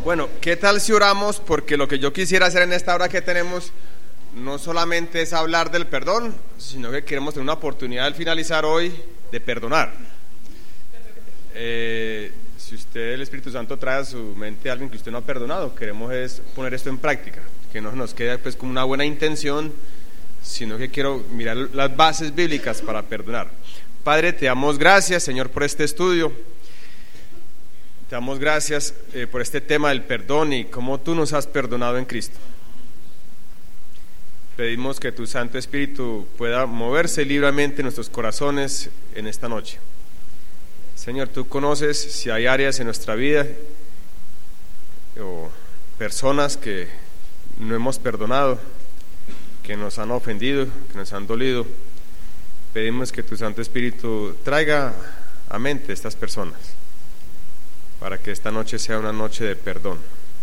Bueno, ¿qué tal si oramos? Porque lo que yo quisiera hacer en esta hora que tenemos no solamente es hablar del perdón, sino que queremos tener una oportunidad al finalizar hoy de perdonar. Si usted, el Espíritu Santo, trae a su mente a alguien que usted no ha perdonado, queremos es poner esto en práctica, que no nos quede pues como una buena intención, sino que quiero mirar las bases bíblicas para perdonar. Padre, te damos gracias, Señor, por este estudio. Te damos gracias por este tema del perdón y cómo tú nos has perdonado en Cristo. Pedimos que tu Santo Espíritu pueda moverse libremente en nuestros corazones en esta noche. Señor, tú conoces si hay áreas en nuestra vida o personas que no hemos perdonado, que nos han ofendido, que nos han dolido. Pedimos que tu Santo Espíritu traiga a mente estas personas, para que esta noche sea una noche de perdón.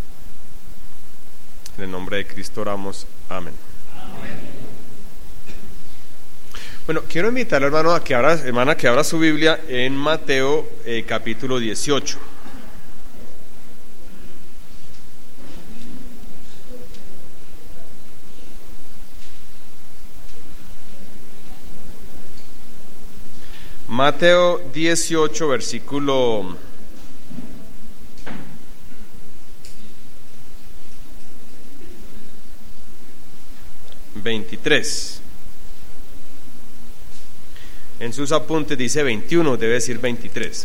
En el nombre de Cristo oramos. Amén. Amén. Bueno, quiero invitarle, hermana, que abra su Biblia en Mateo capítulo 18. Mateo 18, versículo 23. En sus apuntes dice 21, debe decir 23.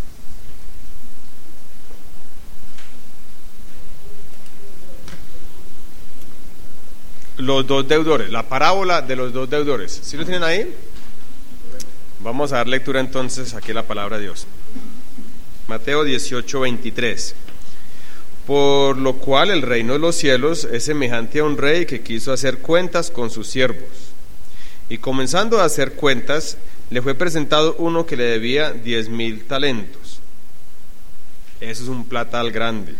Los dos deudores, la parábola de los dos deudores. ¿Sí lo tienen ahí? Vamos a dar lectura entonces aquí a la palabra de Dios. Mateo 18, 23. Por lo cual el reino de los cielos es semejante a un rey que quiso hacer cuentas con sus siervos. Y comenzando a hacer cuentas, le fue presentado uno que le debía 10,000 talentos. Eso es un platal grande.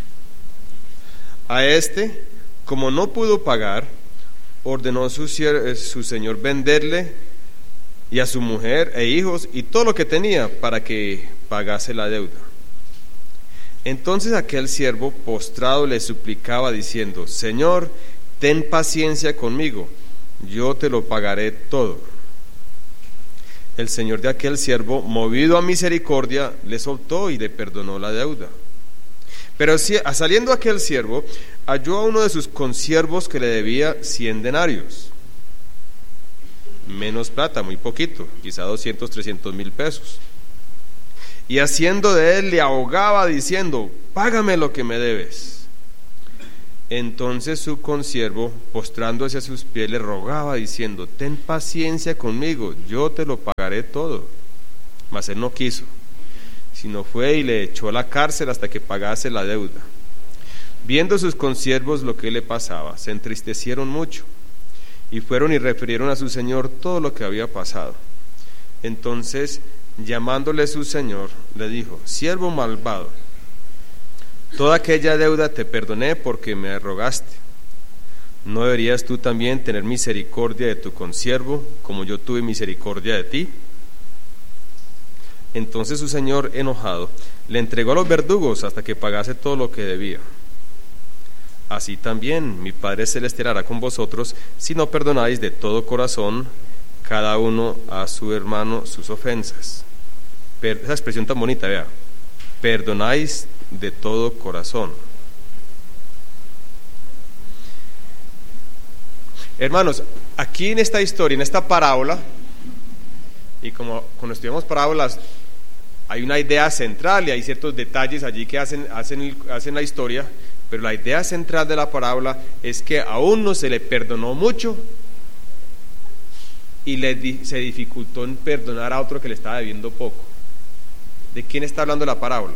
A este, como no pudo pagar, ordenó su señor venderle y a su mujer e hijos y todo lo que tenía para que pagase la deuda. Entonces aquel siervo postrado le suplicaba diciendo: Señor, ten paciencia conmigo, yo te lo pagaré todo. El señor de aquel siervo, movido a misericordia, le soltó y le perdonó la deuda. Pero saliendo aquel siervo, halló a uno de sus consiervos que le debía 100 denarios. Menos plata, muy poquito, quizá 200, 300,000 pesos. Y haciendo de él, le ahogaba diciendo: págame lo que me debes. Entonces su consiervo, postrándose a sus pies, le rogaba diciendo: ten paciencia conmigo, yo te lo pagaré todo. Mas él no quiso, sino fue y le echó a la cárcel hasta que pagase la deuda. Viendo sus consiervos lo que le pasaba, se entristecieron mucho, y fueron y refirieron a su señor todo lo que había pasado. Entonces, llamándole su señor, le dijo: siervo malvado, toda aquella deuda te perdoné porque me rogaste. ¿No deberías tú también tener misericordia de tu consiervo, como yo tuve misericordia de ti? Entonces su señor, enojado, le entregó a los verdugos hasta que pagase todo lo que debía. Así también mi Padre Celestial hará con vosotros, si no perdonáis de todo corazón cada uno a su hermano sus ofensas. Esa expresión tan bonita, vea: perdonáis de todo corazón. Hermanos, aquí en esta historia, en esta parábola, y como cuando estudiamos parábolas hay una idea central y hay ciertos detalles allí que hacen la historia, pero la idea central de la parábola es que a uno se le perdonó mucho y se dificultó en perdonar a otro que le estaba debiendo poco. ¿De quién está hablando la parábola?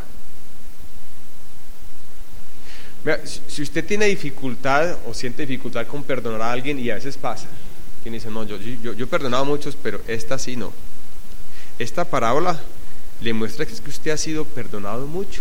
Mira, si usted tiene dificultad o siente dificultad con perdonar a alguien, y a veces pasa, quien dice: no, yo he perdonado a muchos, pero esta sí no. Esta parábola le muestra que es que usted ha sido perdonado mucho.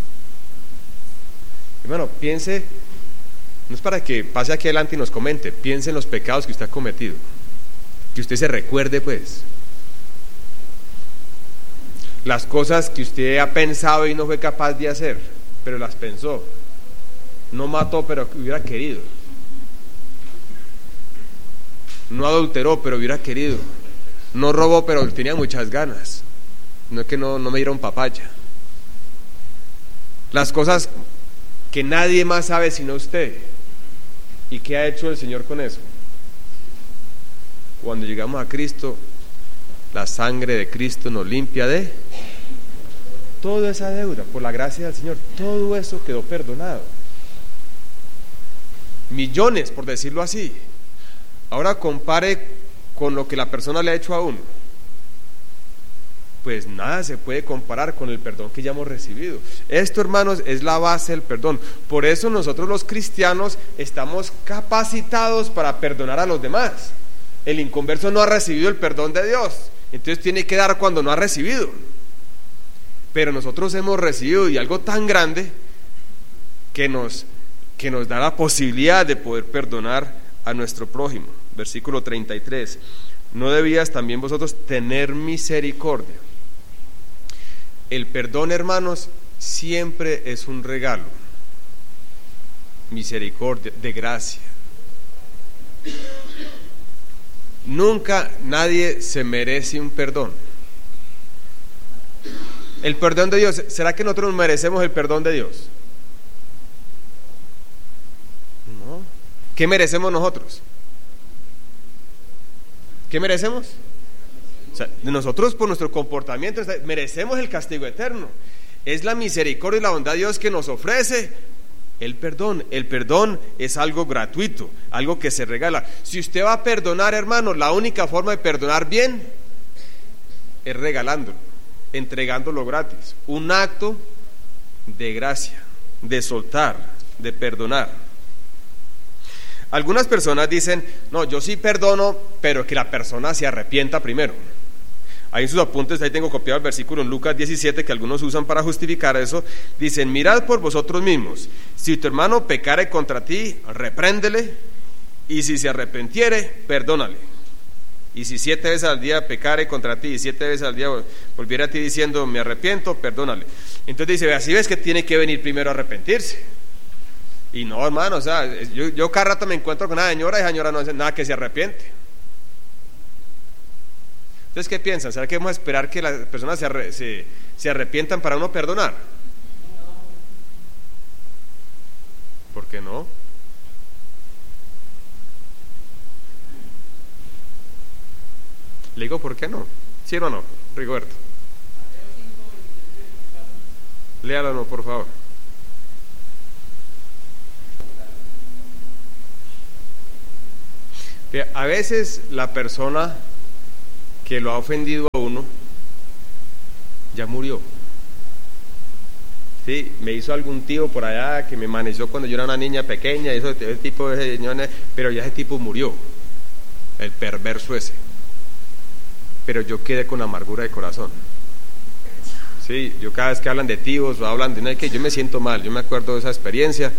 Hermano, piense, no es para que pase aquí adelante y nos comente, piense en los pecados que usted ha cometido, que usted se recuerde pues. Las cosas que usted ha pensado y no fue capaz de hacer, pero las pensó. No mató, pero hubiera querido. No adulteró, pero hubiera querido. No robó, pero tenía muchas ganas. No es que no me dieron papaya. Las cosas que nadie más sabe sino usted. ¿Y qué ha hecho el Señor con eso? Cuando llegamos a Cristo, la sangre de Cristo nos limpia de toda esa deuda. Por la gracia del Señor, todo eso quedó perdonado. Millones, por decirlo así. Ahora compare con lo que la persona le ha hecho a uno. Pues nada se puede comparar con el perdón que ya hemos recibido. Esto, hermanos, es la base del perdón. Por eso nosotros los cristianos estamos capacitados para perdonar a los demás. El inconverso no ha recibido el perdón de Dios, entonces tiene que dar cuando no ha recibido. Pero nosotros hemos recibido, y algo tan grande que nos da la posibilidad de poder perdonar a nuestro prójimo. Versículo 33. ¿No debías también vosotros tener misericordia? El perdón, hermanos, siempre es un regalo. Misericordia, de gracia. Nunca nadie se merece un perdón. El perdón de Dios, ¿será que nosotros merecemos el perdón de Dios? No. ¿Qué merecemos nosotros? ¿Qué merecemos? O sea, nosotros por nuestro comportamiento merecemos el castigo eterno. Es la misericordia y la bondad de Dios que nos ofrece el perdón. El perdón es algo gratuito, algo que se regala. Si usted va a perdonar, hermano, la única forma de perdonar bien es regalándolo, entregándolo gratis. Un acto de gracia, de soltar, de perdonar. Algunas personas dicen, no, yo sí perdono, pero que la persona se arrepienta primero. Ahí en sus apuntes, ahí tengo copiado el versículo en Lucas 17, que algunos usan para justificar eso. Dicen, mirad por vosotros mismos, si tu hermano pecare contra ti, repréndele, y si se arrepintiere, perdónale. Y si 7 veces al día pecare contra ti, y 7 veces al día volviera a ti diciendo, me arrepiento, perdónale. Entonces dice, así ves que tiene que venir primero a arrepentirse. Y no, hermano, o sea, yo cada rato me encuentro con una señora, y esa señora no hace nada que se arrepiente. Entonces, ¿qué piensan? ¿Será que vamos a esperar que las personas se arrepientan para uno perdonar? ¿Por qué no? Le digo, ¿por qué no? ¿Sí o no, Rigoberto? Léalo, no, por favor. Que a veces la persona que lo ha ofendido a uno ya murió. Sí, me hizo algún tío por allá que me amaneció cuando yo era una niña pequeña, ese tipo de señores, pero ya ese tipo murió, el perverso ese. Pero yo quedé con amargura de corazón. Sí, yo cada vez que hablan de tíos o hablan de que yo me siento mal, yo me acuerdo de esa experiencia.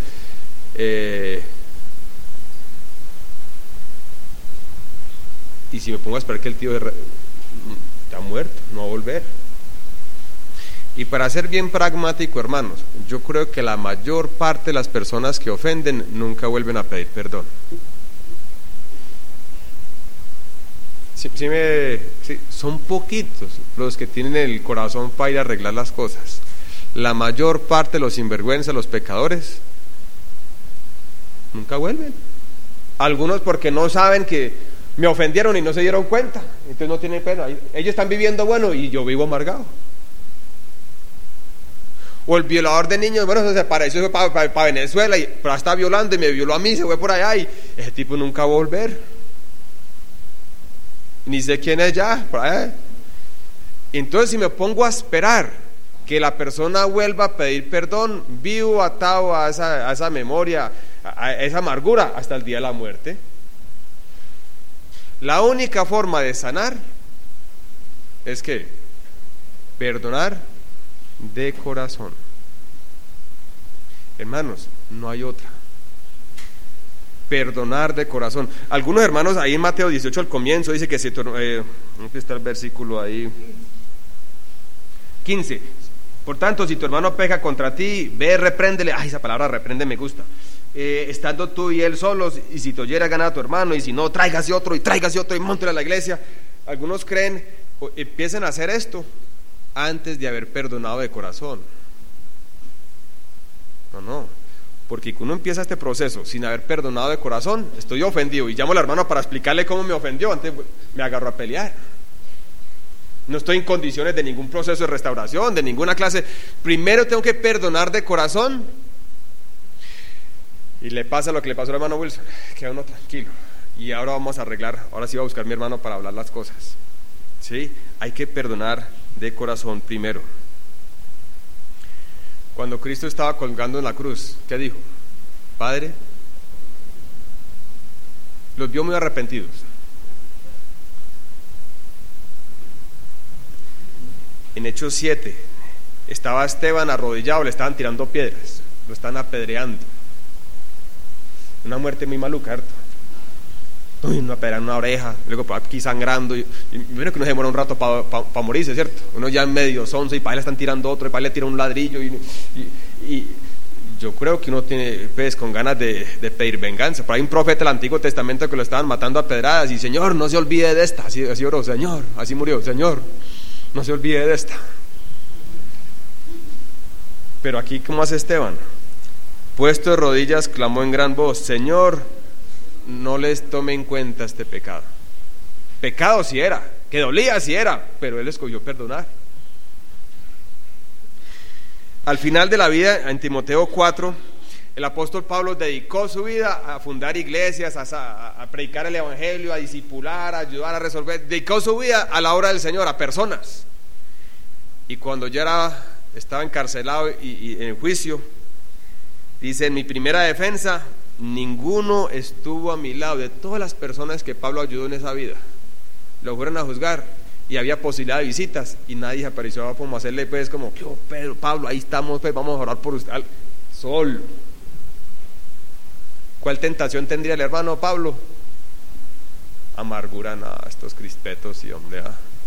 Y si me pongo a esperar que el tío está muerto, no va a volver. Y para ser bien pragmático, hermanos, yo creo que la mayor parte de las personas que ofenden nunca vuelven a pedir perdón. Son poquitos los que tienen el corazón para ir a arreglar las cosas. La mayor parte de los sinvergüenzas, los pecadores, nunca vuelven. Algunos porque no saben que me ofendieron y no se dieron cuenta, entonces no tienen pena. Ellos están viviendo bueno y yo vivo amargado. O el violador de niños, bueno, se desapareció, fue para Venezuela, pero está violando y me violó a mí, se fue por allá y ese tipo nunca va a volver. Ni sé quién es ya, por allá. Entonces, si me pongo a esperar que la persona vuelva a pedir perdón, vivo atado a esa memoria, a esa amargura hasta el día de la muerte. La única forma de sanar es que perdonar de corazón. Hermanos, no hay otra. Perdonar de corazón. Algunos hermanos ahí en Mateo 18 al comienzo dice que ¿dónde está el versículo ahí? 15. Por tanto, si tu hermano peca contra ti, ve, repréndele. Ay, esa palabra reprende me gusta. Estando tú y él solos, y si te oyera ganar a tu hermano, y si no, tráigase otro, y móntele a la iglesia. Algunos creen, empiecen a hacer esto antes de haber perdonado de corazón. No, porque uno empieza este proceso sin haber perdonado de corazón, estoy ofendido, y llamo al hermano para explicarle cómo me ofendió, antes me agarro a pelear. No estoy en condiciones de ningún proceso de restauración, de ninguna clase. Primero tengo que perdonar de corazón. Y le pasa lo que le pasó al hermano Wilson, queda uno tranquilo. Y ahora vamos a arreglar, ahora sí va a buscar a mi hermano para hablar las cosas. ¿Sí? Hay que perdonar de corazón primero. Cuando Cristo estaba colgando en la cruz, ¿qué dijo? Padre, los vio muy arrepentidos. En Hechos 7 estaba Esteban arrodillado, le estaban tirando piedras, lo están apedreando. Una muerte muy maluca, ¿cierto? Una pedra en una oreja, luego aquí sangrando, y bueno, que uno se demora un rato para morirse, ¿cierto? Uno ya en medio sonso, y para él le están tirando otro, y para él le tiran un ladrillo, y yo creo que uno tiene, pues, con ganas de pedir venganza. Pero hay un profeta del Antiguo Testamento que lo estaban matando a pedradas, y Señor, no se olvide de esta, así oró, Señor, así murió, Señor, no se olvide de esta. Pero aquí, ¿cómo hace Esteban? Puesto de rodillas, clamó en gran voz, Señor, no les tome en cuenta este pecado. Pecado sí era, que dolía sí era, pero él escogió perdonar. Al final de la vida, en Timoteo 4, el apóstol Pablo dedicó su vida a fundar iglesias, a predicar el evangelio, a discipular, a ayudar a resolver. Dedicó su vida a la obra del Señor, a personas. Y cuando ya estaba encarcelado y en juicio, dice, en mi primera defensa, ninguno estuvo a mi lado. De todas las personas que Pablo ayudó en esa vida, lo fueron a juzgar y había posibilidad de visitas y nadie apareció como hacerle, pues, como, ¿qué, Pedro, Pablo, ahí estamos, pues, vamos a orar por usted? Solo. ¿Cuál tentación tendría el hermano Pablo? Amargura, nada, estos crispetos y hombre,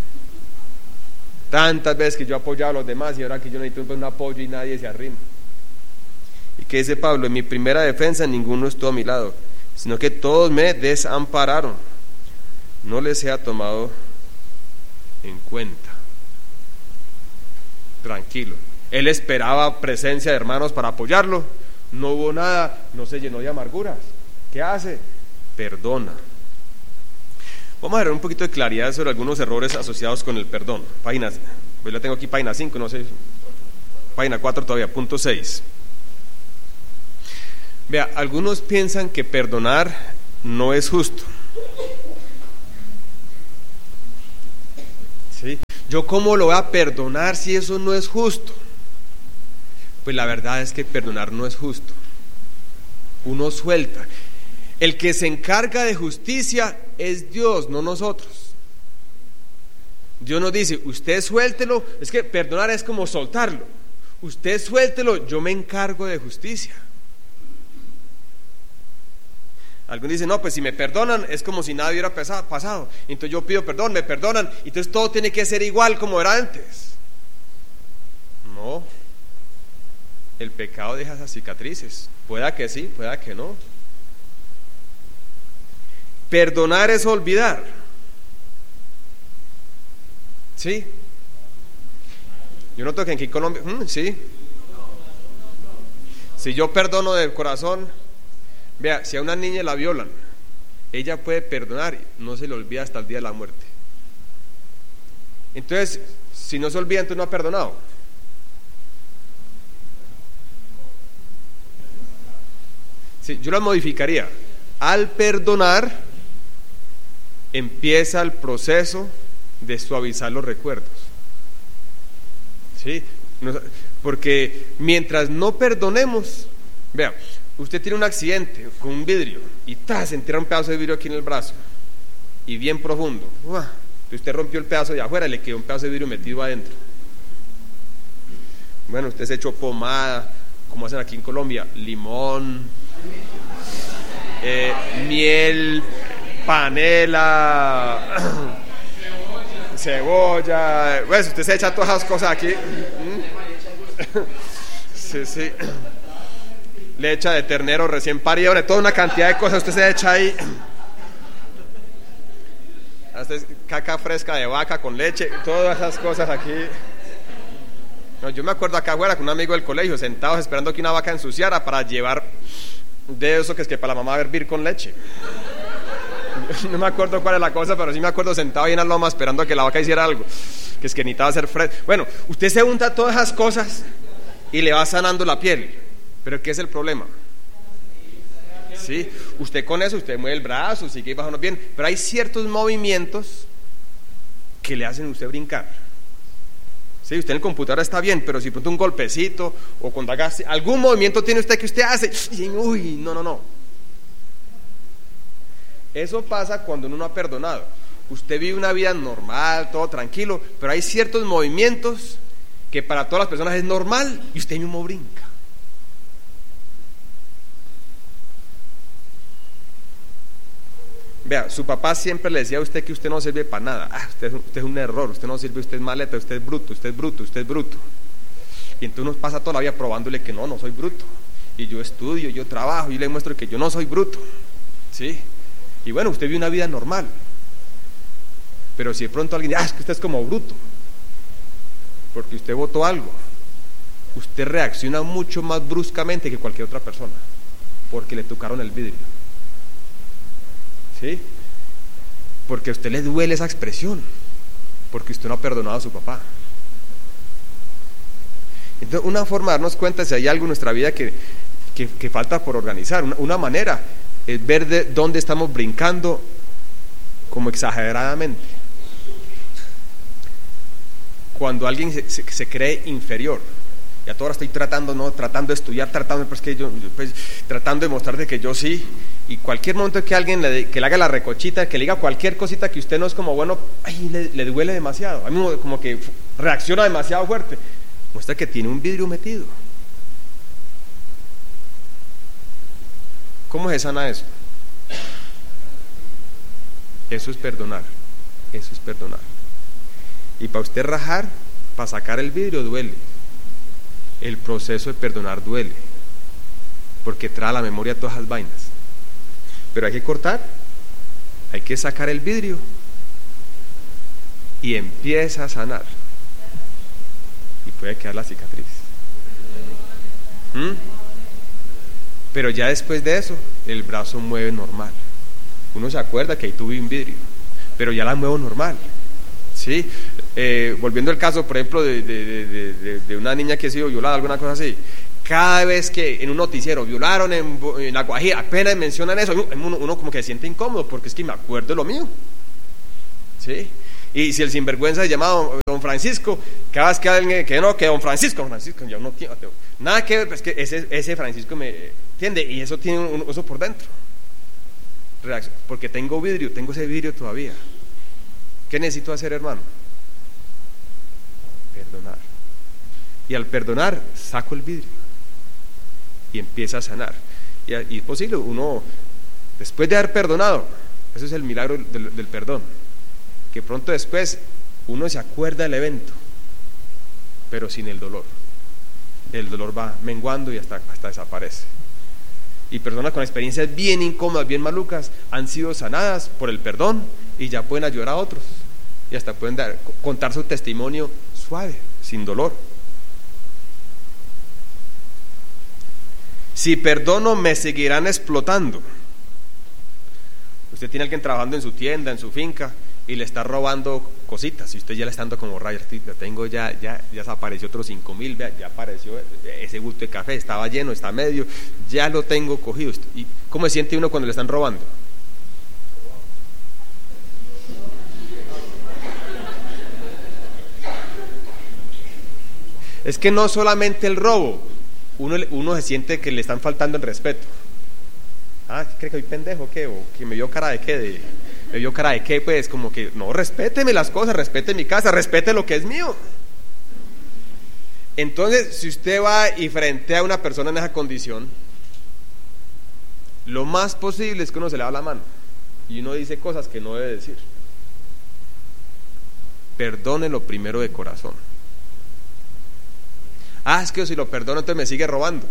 tantas veces que yo apoyaba a los demás y ahora que yo necesito un apoyo y nadie se arrima. ¿Y qué dice Pablo? En mi primera defensa ninguno estuvo a mi lado, sino que todos me desampararon. No les he tomado en cuenta. Tranquilo. Él esperaba presencia de hermanos para apoyarlo. No hubo nada, no se llenó de amarguras. ¿Qué hace? Perdona. Vamos a ver un poquito de claridad sobre algunos errores asociados con el perdón. Páginas, pues la tengo aquí, página 5, no sé. Página 4 todavía, punto 6. Vea, algunos piensan que perdonar no es justo. ¿Sí? ¿Yo cómo lo voy a perdonar si eso no es justo? Pues la verdad es que perdonar no es justo. Uno suelta. El que se encarga de justicia es Dios, no nosotros. Dios nos dice, usted suéltelo. Es que perdonar es como soltarlo. Usted suéltelo, yo me encargo de justicia. Algunos dicen, no, pues si me perdonan es como si nada hubiera pasado. Entonces yo pido perdón, me perdonan, entonces todo tiene que ser igual como era antes. No. El pecado deja esas cicatrices. Pueda que sí, pueda que no. Perdonar es olvidar. ¿Sí? Yo noto que aquí en Colombia, sí. Si yo perdono de corazón, vea, si a una niña la violan, ella puede perdonar, no se le olvida hasta el día de la muerte. Entonces, si no se olvida, entonces no ha perdonado. Sí, yo la modificaría. Al perdonar, empieza el proceso de suavizar los recuerdos. ¿Sí? Porque mientras no perdonemos, vea, usted tiene un accidente con un vidrio y se entierra un pedazo de vidrio aquí en el brazo y bien profundo. Usted rompió el pedazo de afuera y le quedó un pedazo de vidrio metido adentro. Bueno, usted se echó pomada, como hacen aquí en Colombia, limón, miel, panela, cebolla. Pues usted se echa todas esas cosas aquí. Sí, sí. Leche de ternero recién parido, toda una cantidad de cosas usted se echa ahí. Hasta caca fresca de vaca con leche, todas esas cosas aquí. No, yo me acuerdo acá afuera con un amigo del colegio, sentados esperando que una vaca ensuciara para llevar de eso que es que para la mamá hervir con leche. No me acuerdo cuál es la cosa, pero sí me acuerdo sentado ahí en la loma esperando a que la vaca hiciera algo, que es que necesitaba hacer fresco. Bueno, usted se unta todas esas cosas y le va sanando la piel, pero ¿qué es el problema? Sí, usted con eso, usted mueve el brazo, sigue bajando bien, pero hay ciertos movimientos que le hacen a usted brincar. Sí, usted en el computador está bien, pero si pronto un golpecito o cuando haga algún movimiento tiene usted que usted hace, y, uy, no. Eso pasa cuando uno no ha perdonado. Usted vive una vida normal, todo tranquilo, pero hay ciertos movimientos que para todas las personas es normal y usted mismo brinca. Vea, su papá siempre le decía a usted que usted no sirve para nada. Usted es un error, usted no sirve, usted es maleta, usted es bruto, usted es bruto, usted es bruto. Y entonces uno pasa toda la vida probándole que no soy bruto. Y yo estudio, yo trabajo, y le muestro que yo no soy bruto. ¿Sí? Y bueno, usted vive una vida normal. Pero si de pronto alguien dice, es que usted es como bruto, porque usted votó algo, usted reacciona mucho más bruscamente que cualquier otra persona, porque le tocaron el vidrio. ¿Sí? Porque a usted le duele esa expresión, porque usted no ha perdonado a su papá. Entonces, una forma de darnos cuenta si hay algo en nuestra vida que falta por organizar, una manera es ver de dónde estamos brincando como exageradamente. Cuando alguien se cree inferior, y a toda hora estoy tratando de estudiar, tratando de mostrarte que yo sí, y cualquier momento que alguien que le haga la recochita, que le diga cualquier cosita que usted no es como bueno, le duele demasiado, a mí como que reacciona demasiado fuerte, muestra que tiene un vidrio metido. ¿Cómo se sana eso? Eso es perdonar. Y para usted rajar, para sacar el vidrio duele. El proceso de perdonar duele, porque trae a la memoria todas las vainas. Pero hay que cortar, hay que sacar el vidrio y empieza a sanar. Y puede quedar la cicatriz. Pero ya después de eso, el brazo mueve normal. Uno se acuerda que ahí tuve un vidrio, pero ya la muevo normal. ¿Sí? Volviendo al caso, por ejemplo, de una niña que ha sido violada, alguna cosa así. Cada vez que en un noticiero violaron en La Guajira, apenas mencionan eso, uno como que se siente incómodo, porque es que me acuerdo de lo mío. ¿Sí? Y si el sinvergüenza es llamado don Francisco, cada vez que alguien que don Francisco, ya no tiene nada que ver, pues que ese Francisco me entiende, y eso tiene eso por dentro. Porque tengo ese vidrio todavía. ¿Qué necesito hacer, hermano? Perdonar. Y al perdonar, saco el vidrio y empieza a sanar. Y es posible, uno, después de haber perdonado, eso es el milagro del perdón, que pronto después uno se acuerda del evento, pero sin el dolor. El dolor va menguando y hasta desaparece. Y personas con experiencias bien incómodas, bien malucas, han sido sanadas por el perdón y ya pueden ayudar a otros. Y hasta pueden contar su testimonio suave, sin dolor. Si perdono, me seguirán explotando. Usted tiene a alguien trabajando en su tienda, en su finca, y le está robando cositas, y usted ya le está dando como rayos. Tengo ya desapareció otros 5,000, ya apareció ese bulto de café, estaba lleno, está medio, ya lo tengo cogido. ¿Y cómo se siente uno cuando le están robando? Es que no solamente el robo, uno se siente que le están faltando el respeto. ¿Cree que soy pendejo o qué? ¿O que me vio cara de qué? ¿Me vio cara de qué? Pues como que, no, respéteme las cosas, respete mi casa, respete lo que es mío. Entonces, si usted va y frente a una persona en esa condición, lo más posible es que uno se le da la mano y uno dice cosas que no debe decir. Perdónelo primero de corazón. Es que si lo perdono entonces me sigue robando.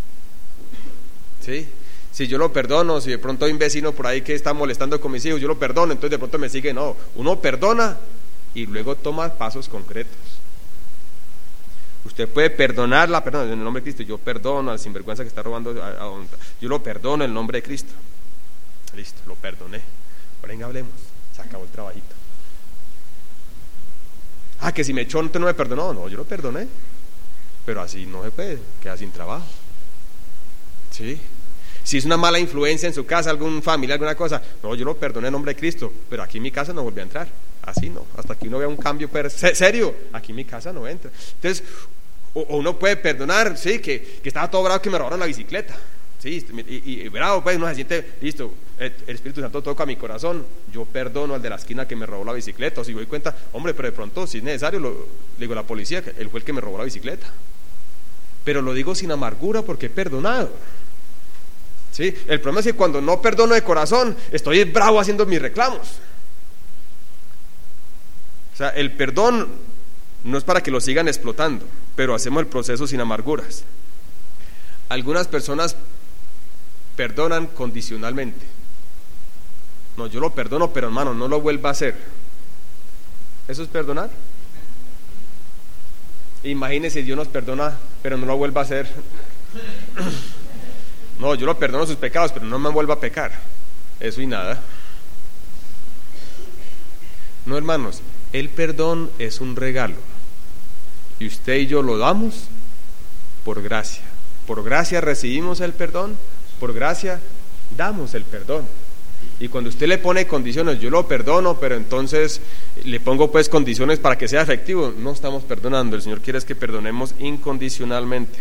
¿Sí? Si yo lo perdono, si de pronto hay un vecino por ahí que está molestando con mis hijos, yo lo perdono, entonces de pronto me sigue. No, uno perdona y luego toma pasos concretos. Usted puede perdonar en el nombre de Cristo. Yo perdono al sinvergüenza que está robando. Yo lo perdono en el nombre de Cristo. Listo, lo perdoné. Ahora venga, hablemos. Se acabó el trabajito. Que si me echó, no me perdonó. No, yo lo perdoné. Pero así no se puede, queda sin trabajo. ¿Sí? Si es una mala influencia en su casa, algún familiar, alguna cosa, no, yo lo perdoné en nombre de Cristo, pero aquí en mi casa no volví a entrar. Así no, hasta que uno vea un cambio serio, aquí en mi casa no entra. Entonces, o uno puede perdonar, sí, que estaba todo bravo que me robaron la bicicleta. Sí, y bravo, pues uno se siente, listo, el Espíritu Santo toca mi corazón, yo perdono al de la esquina que me robó la bicicleta. O si me doy cuenta, hombre, pero de pronto, si es necesario, le digo a la policía que él fue el que me robó la bicicleta. Pero lo digo sin amargura porque he perdonado. ¿Sí? El problema es que cuando no perdono de corazón, estoy bravo haciendo mis reclamos. O sea, el perdón no es para que lo sigan explotando, pero hacemos el proceso sin amarguras. Algunas personas perdonan condicionalmente. No, yo lo perdono, pero hermano, no lo vuelva a hacer. ¿Eso es perdonar? Imagínese, Dios nos perdona, pero no lo vuelva a hacer. No, yo lo perdono sus pecados, pero no me vuelva a pecar. Eso y nada. No, hermanos, el perdón es un regalo. Y usted y yo lo damos por gracia. Por gracia recibimos el perdón, por gracia damos el perdón. Y cuando usted le pone condiciones, yo lo perdono, pero entonces le pongo pues condiciones para que sea efectivo, no estamos perdonando. El Señor quiere es que perdonemos incondicionalmente.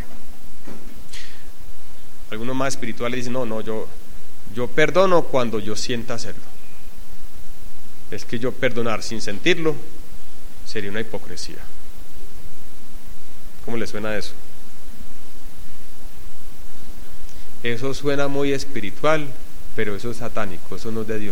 Algunos más espirituales dicen, no, yo perdono cuando yo sienta hacerlo. Es que yo perdonar sin sentirlo sería una hipocresía. ¿Cómo le suena eso? Eso suena muy espiritual, pero eso es satánico, eso no es de Dios.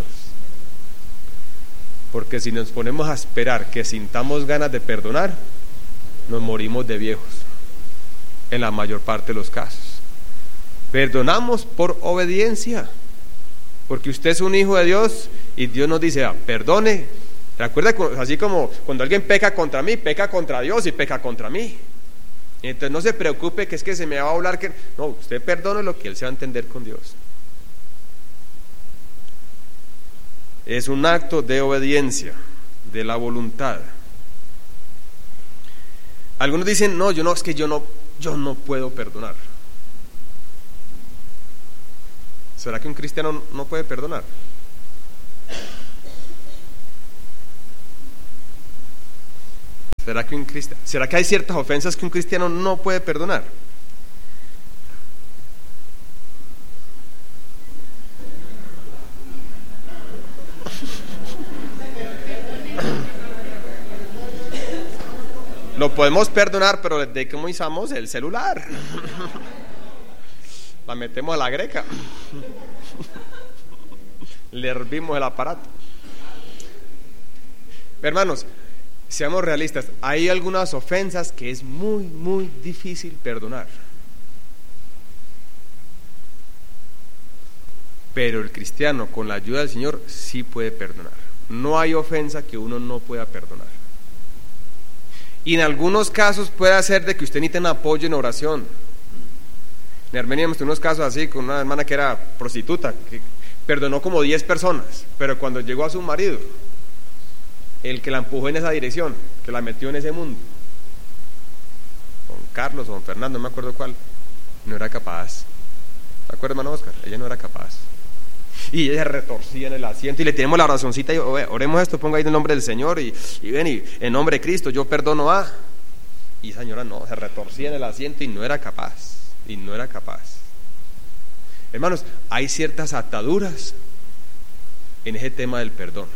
Porque si nos ponemos a esperar que sintamos ganas de perdonar, nos morimos de viejos, en la mayor parte de los casos. Perdonamos por obediencia, porque usted es un hijo de Dios y Dios nos dice, perdone. Recuerda, así como cuando alguien peca contra mí, peca contra Dios y peca contra mí. Entonces no se preocupe que es que se me va a hablar que... No, usted perdone lo que Él se va a entender con Dios. Es un acto de obediencia, de la voluntad. Algunos dicen, no, es que yo no puedo perdonar. ¿Será que un cristiano no puede perdonar? ¿Será que hay ciertas ofensas que un cristiano no puede perdonar? Lo podemos perdonar, pero desde que usamos el celular, la metemos a la greca, le hervimos el aparato. Hermanos, seamos realistas, hay algunas ofensas que es muy, muy difícil perdonar. Pero el cristiano, con la ayuda del Señor, sí puede perdonar. No hay ofensa que uno no pueda perdonar. Y en algunos casos puede ser de que usted necesite apoyo en oración. En Armenia hemos tenido unos casos así, con una hermana que era prostituta, que perdonó como 10 personas, pero cuando llegó a su marido, el que la empujó en esa dirección, que la metió en ese mundo, don Carlos o don Fernando, no me acuerdo cuál, no era capaz. ¿Se acuerda, hermano Oscar? Ella no era capaz. Y ella se retorcía en el asiento y le tenemos la oracioncita y oremos esto, ponga ahí en el nombre del Señor y ven, y en nombre de Cristo yo perdono a... Y esa señora no, se retorcía en el asiento y no era capaz. Hermanos, hay ciertas ataduras en ese tema del perdón.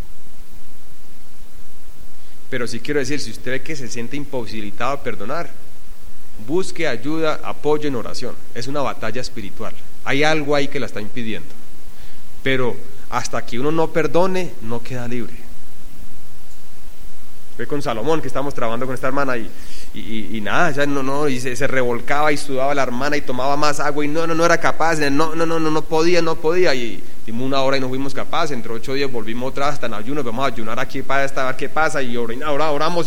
Pero sí quiero decir, si usted ve que se siente imposibilitado a perdonar, busque ayuda, apoyo en oración. Es una batalla espiritual. Hay algo ahí que la está impidiendo. Pero hasta que uno no perdone, no queda libre. Fue con Salomón que estábamos trabajando con esta hermana y y nada, ya y se revolcaba y sudaba la hermana y tomaba más agua y no era capaz, no podía, y dimos 1 hora y no fuimos capaces. Entre 8 días volvimos otra vez hasta en ayuno, vamos a ayunar aquí para a ver qué pasa, y ahora oramos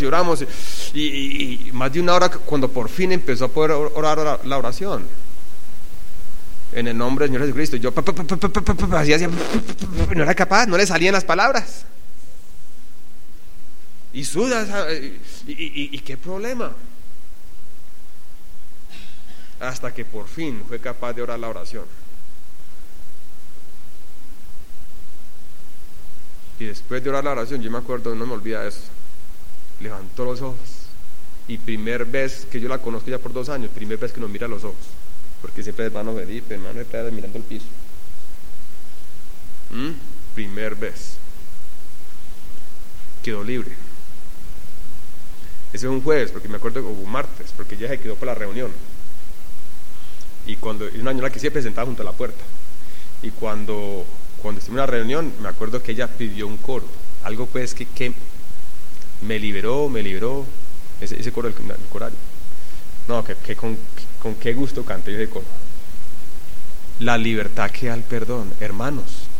y más de 1 hora cuando por fin empezó a poder orar la oración en el nombre del Señor Jesucristo. Yo hacía, no era capaz, no le salían las palabras. Y sudas, y qué problema. Hasta que por fin fue capaz de orar la oración. Y después de orar la oración, yo me acuerdo, no me olvida eso, levantó los ojos, y primer vez que yo la conozco ya por 2 años, primer vez que nos mira a los ojos, porque siempre es hermano Felipe, hermano Felipe mirando el piso. Primer vez quedó libre. Ese es un jueves, porque me acuerdo, o un martes, porque ella se quedó por la reunión. Y cuando, una señora que siempre sentada junto a la puerta, y cuando estuve en una reunión, me acuerdo que ella pidió un coro, algo pues que me liberó, ese coro, el corario. No, que con qué gusto canté ese coro. La libertad que da el perdón. Hermanos,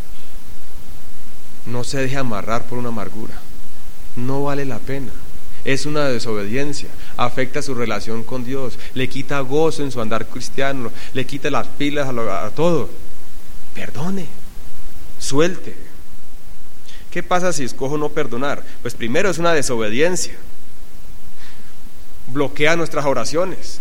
no se deje amarrar por una amargura, no vale la pena. Es una desobediencia, afecta su relación con Dios, le quita gozo en su andar cristiano, le quita las pilas a todo. Perdone, suelte. ¿Qué pasa si escojo no perdonar? Pues primero es una desobediencia, bloquea nuestras oraciones.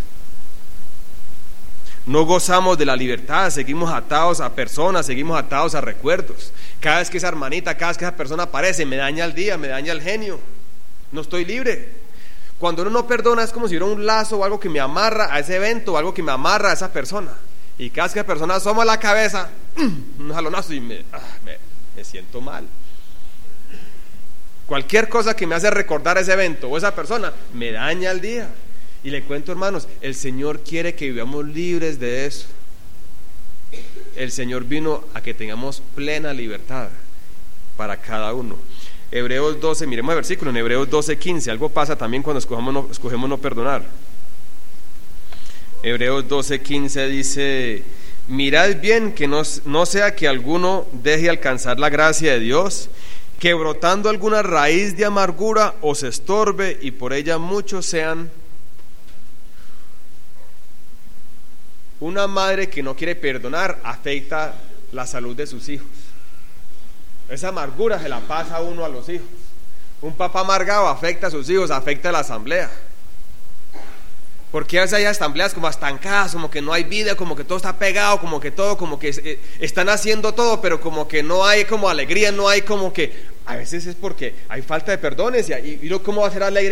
No gozamos de la libertad, seguimos atados a personas, seguimos atados a recuerdos. Cada vez que esa hermanita, cada vez que esa persona aparece, me daña el día, me daña el genio. No estoy libre. Cuando uno no perdona, es como si hubiera un lazo o algo que me amarra a ese evento, o algo que me amarra a esa persona. Y cada vez que la persona asoma la cabeza, un jalonazo y me siento mal. Cualquier cosa que me hace recordar ese evento o esa persona me daña el día. Y le cuento, hermanos, el Señor quiere que vivamos libres de eso. El Señor vino a que tengamos plena libertad para cada uno. Hebreos 12, miremos el versículo, en Hebreos 12:15, algo pasa también cuando escogemos no perdonar. Hebreos 12:15 dice: mirad bien que no sea que alguno deje alcanzar la gracia de Dios, que brotando alguna raíz de amargura os estorbe y por ella muchos sean. Una madre que no quiere perdonar afecta la salud de sus hijos. Esa amargura se la pasa uno a los hijos. Un papá amargado afecta a sus hijos, afecta a la asamblea. Porque a veces hay asambleas como estancadas, como que no hay vida, como que todo está pegado, como que todo, como que están haciendo todo, pero como que no hay como alegría, no hay como que, a veces es porque hay falta de perdones y uno cómo va a ser alegre